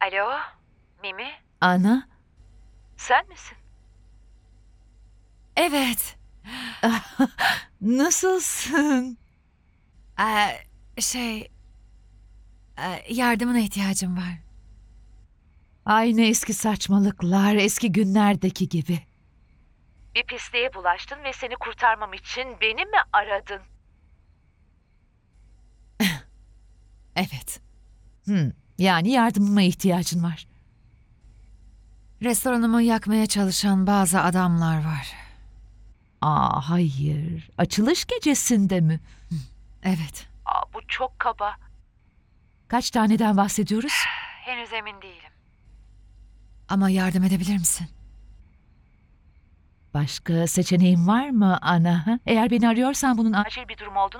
Alo, Mimi, Ana? sen misin? Evet. Nasılsın? Şey, yardımına ihtiyacım var. Aynı eski saçmalıklar, eski günlerdeki gibi. Bir pisliğe bulaştın ve seni kurtarmam için beni mi aradın? Evet. Yani yardımıma ihtiyacın var. Restoranımı yakmaya çalışan bazı adamlar var. Hayır. Açılış gecesinde mi? Evet. Bu çok kaba. Kaç taneden bahsediyoruz? Henüz emin değilim. Ama yardım edebilir misin? Başka seçeneğin var mı ana? Eğer beni arıyorsan bunun Acil bir durum olduğunu